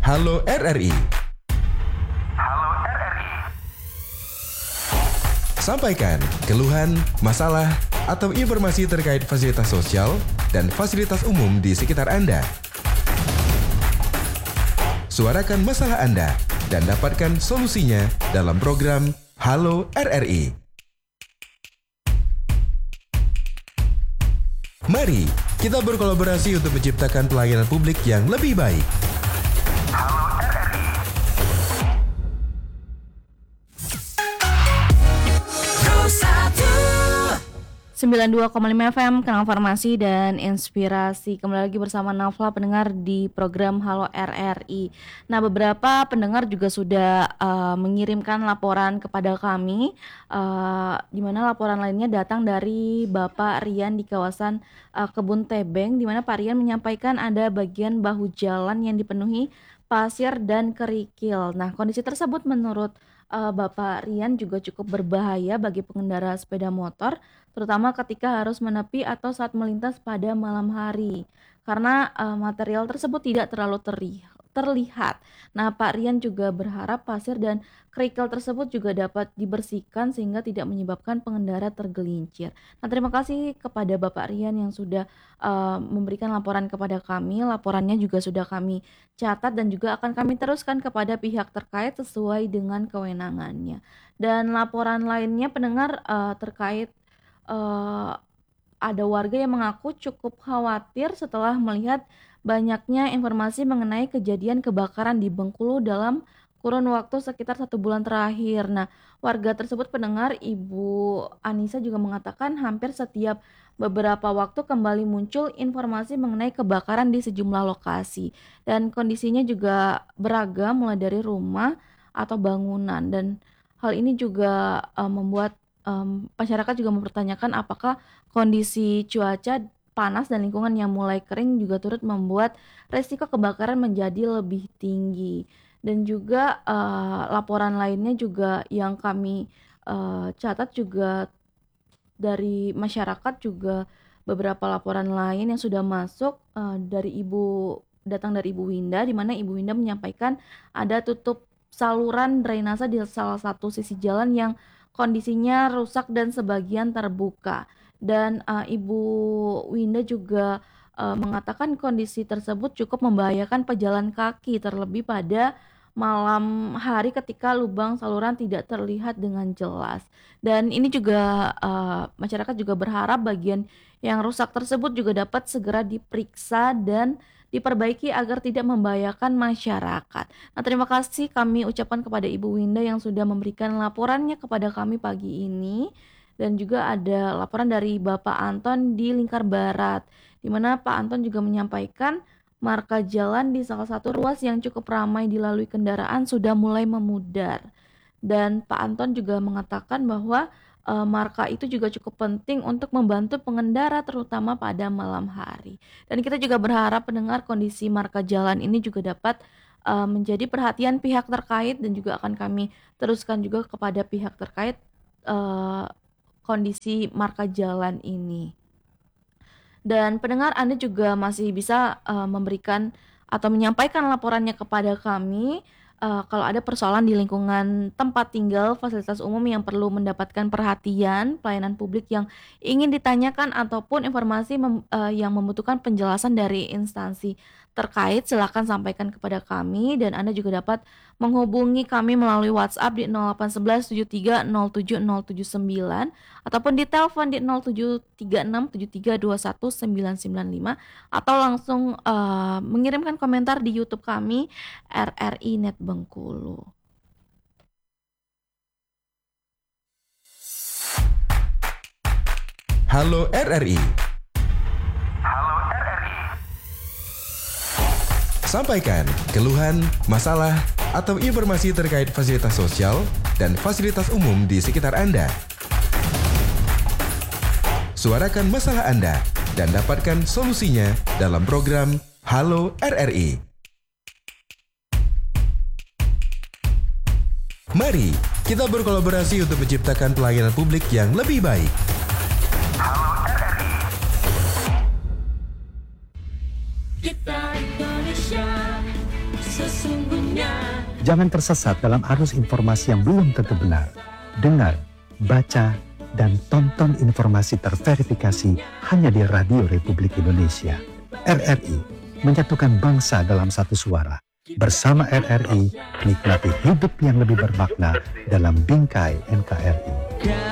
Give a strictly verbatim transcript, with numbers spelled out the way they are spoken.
Halo R R I. Halo R R I. Sampaikan keluhan, masalah, atau informasi terkait fasilitas sosial dan fasilitas umum di sekitar Anda. Suarakan masalah Anda dan dapatkan solusinya dalam program Halo R R I. Mari kita berkolaborasi untuk menciptakan pelayanan publik yang lebih baik. Halo R R I. sembilan puluh dua koma lima F M, Kanal Farmasi dan Inspirasi. Kembali lagi bersama Nafla, pendengar di program Halo R R I. Nah, beberapa pendengar juga sudah uh, mengirimkan laporan kepada kami, uh, di mana laporan lainnya datang dari Bapak Rian di kawasan uh, Kebun Tebeng, di mana Pak Rian menyampaikan ada bagian bahu jalan yang dipenuhi pasir dan kerikil. Nah, kondisi tersebut menurut uh, Bapak Rian juga cukup berbahaya bagi pengendara sepeda motor, terutama ketika harus menepi atau saat melintas pada malam hari, karena uh, material tersebut tidak terlalu teri- terlihat. Nah, Pak Rian juga berharap pasir dan kerikil tersebut juga dapat dibersihkan sehingga tidak menyebabkan pengendara tergelincir. Nah, terima kasih kepada Bapak Rian yang sudah uh, memberikan laporan kepada kami. Laporannya juga sudah kami catat dan juga akan kami teruskan kepada pihak terkait sesuai dengan kewenangannya. Dan laporan lainnya pendengar uh, terkait Uh, ada warga yang mengaku cukup khawatir setelah melihat banyaknya informasi mengenai kejadian kebakaran di Bengkulu dalam kurun waktu sekitar satu bulan terakhir. Nah, warga tersebut pendengar Ibu Anissa juga mengatakan hampir setiap beberapa waktu kembali muncul informasi mengenai kebakaran di sejumlah lokasi. Dan kondisinya juga beragam, mulai dari rumah atau bangunan. Dan hal ini juga uh, membuat Um, masyarakat juga mempertanyakan apakah kondisi cuaca panas dan lingkungan yang mulai kering juga turut membuat resiko kebakaran menjadi lebih tinggi. Dan juga uh, laporan lainnya juga yang kami uh, catat juga dari masyarakat, juga beberapa laporan lain yang sudah masuk uh, dari Ibu datang dari Ibu Winda, di mana Ibu Winda menyampaikan ada tutup saluran drainase di salah satu sisi jalan yang kondisinya rusak dan sebagian terbuka. Dan uh, Ibu Winda juga uh, mengatakan kondisi tersebut cukup membahayakan pejalan kaki, terlebih pada malam hari ketika lubang saluran tidak terlihat dengan jelas. Dan ini juga uh, masyarakat juga berharap bagian yang rusak tersebut juga dapat segera diperiksa dan diperbaiki agar tidak membahayakan masyarakat. Nah, terima kasih kami ucapkan kepada Ibu Winda yang sudah memberikan laporannya kepada kami pagi ini. Dan juga ada laporan dari Bapak Anton di Lingkar Barat, di mana Pak Anton juga menyampaikan marka jalan di salah satu ruas yang cukup ramai dilalui kendaraan sudah mulai memudar. Dan Pak Anton juga mengatakan bahwa e, marka itu juga cukup penting untuk membantu pengendara terutama pada malam hari. Dan kita juga berharap pendengar kondisi marka jalan ini juga dapat e, menjadi perhatian pihak terkait, dan juga akan kami teruskan juga kepada pihak terkait e, kondisi marka jalan ini. Dan pendengar, Anda juga masih bisa uh, memberikan atau menyampaikan laporannya kepada kami uh, kalau ada persoalan di lingkungan tempat tinggal, fasilitas umum yang perlu mendapatkan perhatian, pelayanan publik yang ingin ditanyakan, ataupun informasi mem, uh, yang membutuhkan penjelasan dari instansi terkait, silakan sampaikan kepada kami. Dan Anda juga dapat menghubungi kami melalui WhatsApp di nol delapan satu satu tujuh tiga nol tujuh nol tujuh sembilan ataupun di telepon di nol tujuh tiga enam tujuh tiga dua satu sembilan sembilan lima, atau langsung uh, mengirimkan komentar di YouTube kami R R I Net Bengkulu. Halo R R I. Halo R R I. Sampaikan keluhan, masalah, atau informasi terkait fasilitas sosial dan fasilitas umum di sekitar Anda. Suarakan masalah Anda dan dapatkan solusinya dalam program Halo R R I. Mari kita berkolaborasi untuk menciptakan pelayanan publik yang lebih baik. Halo R R I. Kita Indonesia Jangan tersesat dalam arus informasi yang belum tentu benar. Dengar, baca, dan tonton informasi terverifikasi hanya di Radio Republik Indonesia. R R I menyatukan bangsa dalam satu suara. Bersama R R I, nikmati hidup yang lebih bermakna dalam bingkai N K R I.